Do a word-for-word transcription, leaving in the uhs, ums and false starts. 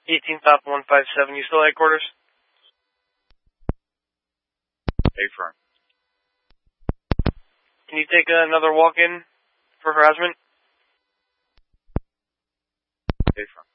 eighteen Papa one five seven, you still headquarters? A-firm. Can you take another walk-in for harassment? A-firm.